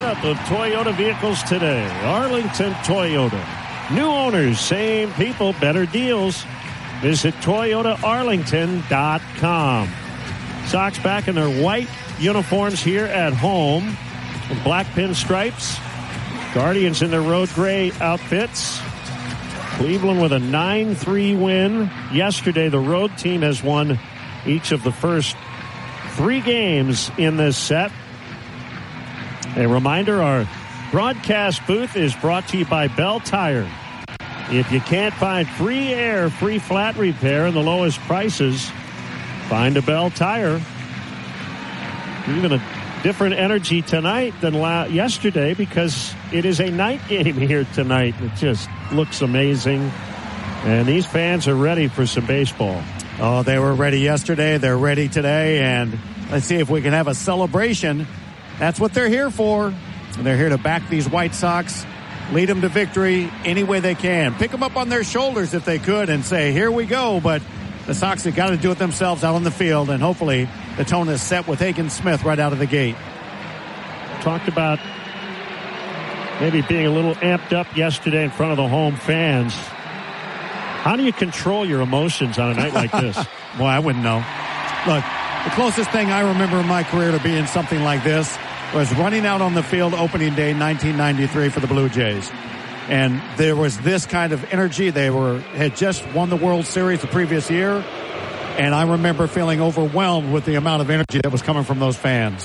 lineup of Toyota vehicles today. Arlington Toyota. New owners, same people, better deals. Visit ToyotaArlington.com. Sox back in their white uniforms here at home with black pinstripes. Guardians in their road gray outfits. Cleveland with a 9-3 win. Yesterday, the road team has won each of the first 3 games in this set. A reminder, our broadcast booth is brought to you by Bell Tire. If you can't find free air, free flat repair, and the lowest prices, find a Bell Tire. Even a different energy tonight than yesterday because it is a night game here tonight. It just looks amazing. And these fans are ready for some baseball. Oh, they were ready yesterday. They're ready today. And let's see if we can have a celebration. That's what they're here for. And they're here to back these White Sox, lead them to victory any way they can. Pick them up on their shoulders if they could and say, here we go. But the Sox have got to do it themselves out on the field. And hopefully the tone is set with Hagen Smith right out of the gate. Talked about maybe being a little amped up yesterday in front of the home fans. How do you control your emotions on a night like this? Well, I wouldn't know. Look, the closest thing I remember in my career to being something like this was running out on the field opening day 1993 for the Blue Jays. And there was this kind of energy. They had just won the World Series the previous year. And I remember feeling overwhelmed with the amount of energy that was coming from those fans.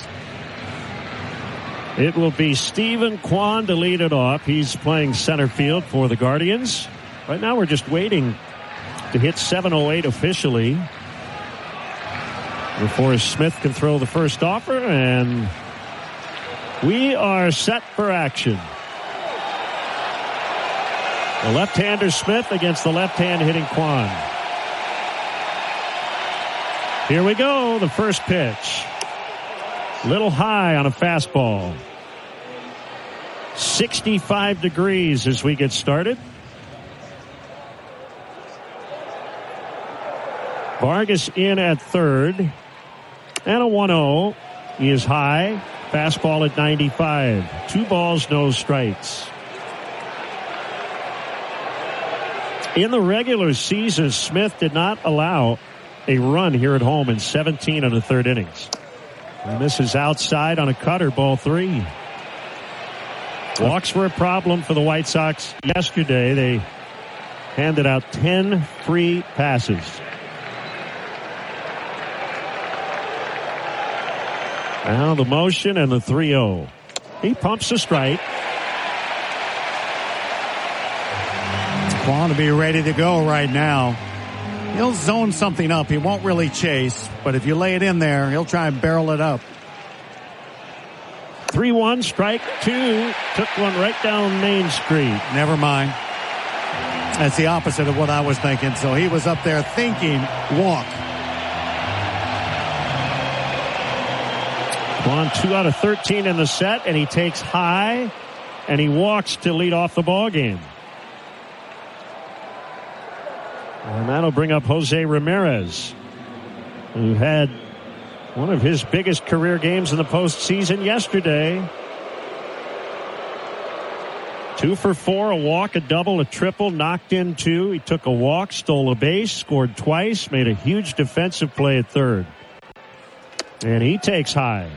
It will be Stephen Kwan to lead it off. He's playing center field for the Guardians. Right now we're just waiting to hit 7:08 officially before Smith can throw the first offer, and we are set for action. The left-hander Smith against the left-hand hitting Kwan. Here we go, the first pitch. Little high on a fastball. 65 degrees as we get started. Vargas in at third. And a 1-0. He is high. Fastball at 95. 2 balls, no strikes. In the regular season, Smith did not allow a run here at home in 17 and a third innings. And this is outside on a cutter, ball 3. Walks were a problem for the White Sox yesterday. They handed out 10 free passes. Now the motion and the 3-0. He pumps a strike. Kwan to be ready to go right now. He'll zone something up. He won't really chase, but if you lay it in there, he'll try and barrel it up. 3-1, strike 2. Took one right down Main Street. Never mind. That's the opposite of what I was thinking. So he was up there thinking walk. Kwan 2 out of 13 in the set, and he takes high, and he walks to lead off the ball game. And that'll bring up Jose Ramirez, who had one of his biggest career games in the postseason yesterday. 2 for 4, a walk, a double, a triple, knocked in 2. He took a walk, stole a base, scored twice, made a huge defensive play at third. And he takes high.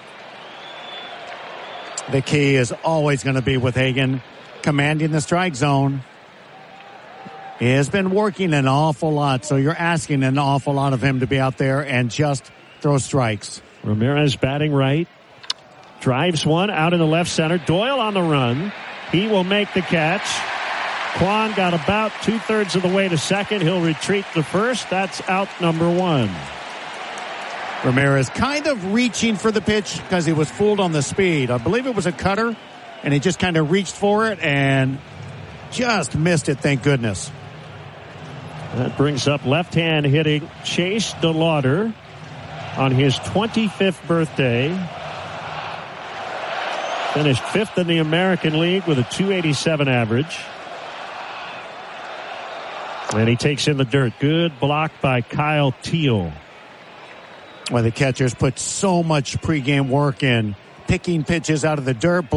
The key is always going to be with Hagen commanding the strike zone. He has been working an awful lot, so you're asking an awful lot of him to be out there and just throw strikes. Ramirez batting right. Drives one out in the left center. Doyle on the run. He will make the catch. Kwan got about 2/3 of the way to second. He'll retreat to first. That's out number 1. Ramirez kind of reaching for the pitch because he was fooled on the speed. I believe it was a cutter, and he just kind of reached for it and just missed it, thank goodness. That brings up left-hand hitting Chase DeLauder on his 25th birthday. Finished 5th in the American League with a .287 average. And he takes in the dirt. Good block by Kyle Teal. Well, the catchers put so much pregame work in, picking pitches out of the dirt,